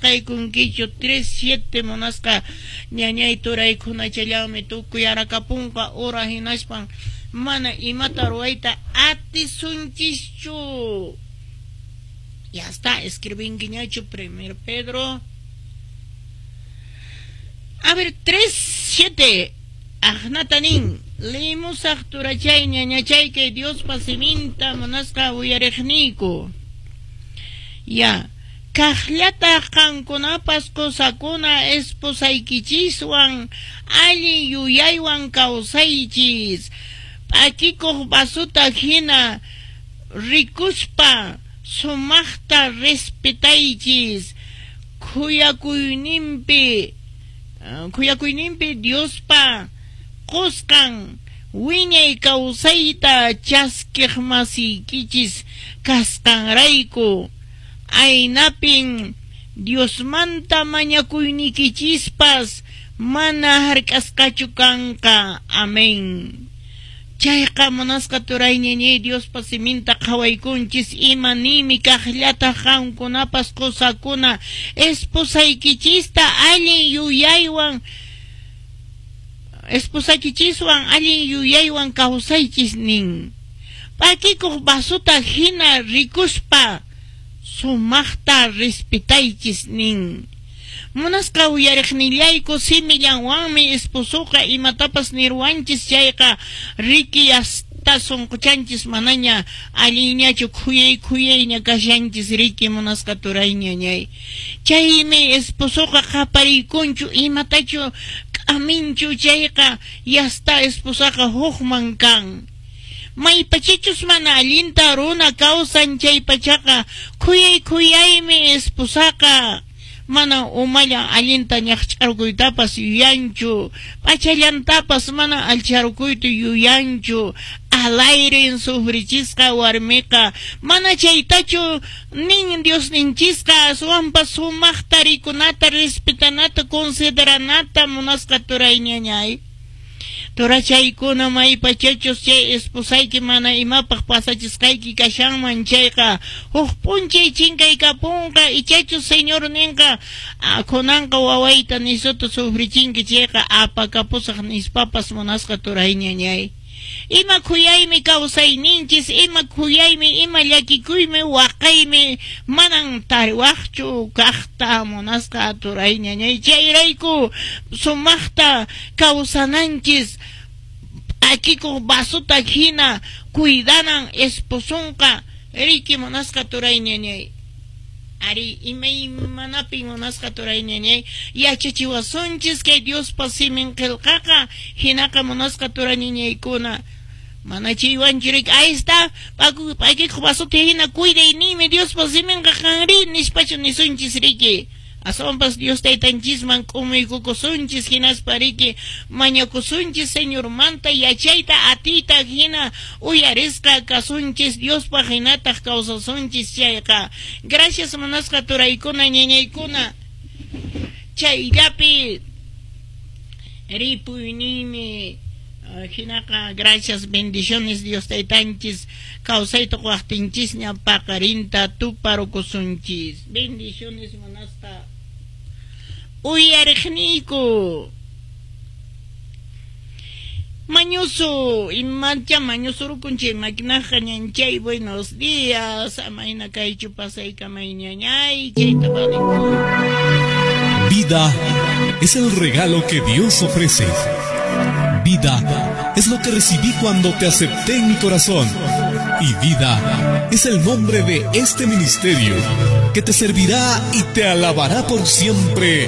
pasqaykunkichu 3-7 munasqa ñañay turaykuna challawmi tukuy arakapunqa hora hinashpan mana imata ruwayta atisunchishchu. Ya está, escribinkiñachu 1 Pedro. A ver, 3-7. Ajnatanin. Leímos turachay ñañachay que Dios pasiminta manasqa uyariqniku. Ya. Kaqllata qankunapas kusakuna esposaykichiswan alli yuyaywan kawsaychis. P'akikuq basuta hina rikuspa sumaqta respetaychis. Kuyakuyninpi Diospa qusqan wiñay kawsayta chaskiq masiykichis kasqanrayku. Aynapin Diosmanta mañakuynikichispas mana hark'asqachu kanqa. Amén. Chayqa munasqa turayñañay Diospa siminta qhawaykunchis imanimi kaqllata qankunapas qusakuna esposaykichista allin yuyaywan kawsaychis nin. P'akikuq basuta hina rikuspa sumaqta respetaychis nin. Munasqa uyariqnillayku simillanwanmi esposuqa imatapas nirwanchis chayqa riki hasta sunquchanchis manaña alliñachu khuyayña kashanchis riki munasqa turayñañay. Chaymi esposuqa qapariykunchu imatachu k'aminchu chayqa yasta esposaqa hukman kan. Maypachachus mana allinta runa kawsan chay pachaqa khuyaymi esposaqa mana umalla allinta ñaqch'arkuytapas yuyanchu, pachallantapas mana alcharkuyta yuyanchu, al aire sufrichisqa warmiqa mana chaytachu nin Dios ninchisqa suwanpas sumaqta rikunata respetanata consideranata munasqa turayñañay. Turachaykuna maypachachus chay esposayki mana imapaq pasachisqayki kashanman chayqa huk p'unchay chinkaykapunqa ichachus señor ninqa kunanqa wawayta nisuta sufrichinki chayqa apakapusaq nispapas munasqa turayñañay. Ima khuyaymi kawsayninchis, ima khuyaymi, ima llakikuymi, waqaymi manan tariwaqchu kaqta munasqa turayñañay. Chayrayku sumaqta kawsananchis p'akikuq basuta hina cuidanan esposunqa riki munasqa turayñañay. Ari imaymanapin munasqa turayñañay yachachiwasunchis kay Diospa simin qillqaqa hinaqa munasqa turayñañaykuna mana chaywanchirik ahí está p'akikuq basuta hina cuidaynimi Diospa siminqa qanri nispachu nisunchis riki. Asompas Dios taytanchisman q'umiykukusunchis hinaspa riki mañakusunchis Señor manta yachayta atiyta hina uyarisqa kasunchis Diospa hinataq kawsasunchis chayqa. Gracias munasqa turaykuna ñañaykuna chayllapi ripuynimi hinaqa gracias bendiciones Dios taytanchis kawsayta waqtinchis ña paqarinta tuparukusunchis. Bendiciones munasqa uyariqniku mañusu imacha mañusurukunchik maquinaqa ñanchay buenos días amayna kaychu pasaykamay ñañay chayta paqniku. Vida es el regalo que Dios ofrece. Vida es lo que recibí cuando te acepté en mi corazón. Y vida es el nombre de este ministerio que te servirá y te alabará por siempre.